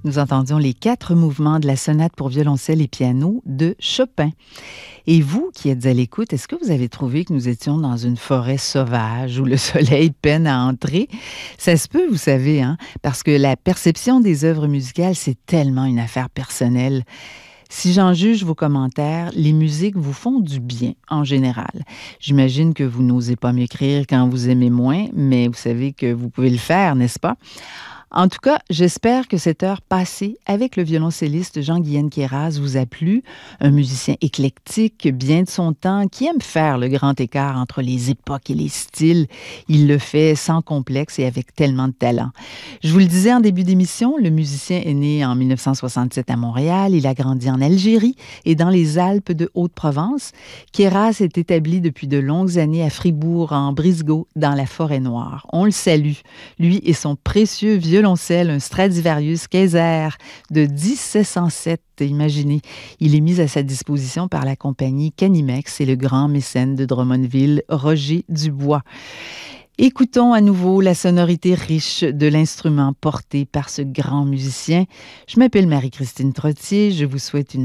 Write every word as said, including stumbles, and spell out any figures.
Nous entendions les quatre mouvements de la sonate pour violoncelle et piano de Chopin. Et vous qui êtes à l'écoute, est-ce que vous avez trouvé que nous étions dans une forêt sauvage où le soleil peine à entrer? Ça se peut, vous savez, hein, parce que la perception des œuvres musicales, c'est tellement une affaire personnelle. Si j'en juge vos commentaires, les musiques vous font du bien, en général. J'imagine que vous n'osez pas m'écrire quand vous aimez moins, mais vous savez que vous pouvez le faire, n'est-ce pas? En tout cas, j'espère que cette heure passée avec le violoncelliste Jean-Guyen Queyras vous a plu. Un musicien éclectique, bien de son temps, qui aime faire le grand écart entre les époques et les styles. Il le fait sans complexe et avec tellement de talent. Je vous le disais en début d'émission, le musicien est né en dix-neuf cent soixante-sept à Montréal. Il a grandi en Algérie et dans les Alpes de Haute-Provence. Queyras est établi depuis de longues années à Fribourg, en Brisgau, dans la Forêt-Noire. On le salue, lui et son précieux violoncelle. violoncelle, un Stradivarius Kaiser de dix-sept cent sept. Imaginez, il est mis à sa disposition par la compagnie Canimex et le grand mécène de Drummondville, Roger Dubois. Écoutons à nouveau la sonorité riche de l'instrument porté par ce grand musicien. Je m'appelle Marie-Christine Trottier, je vous souhaite une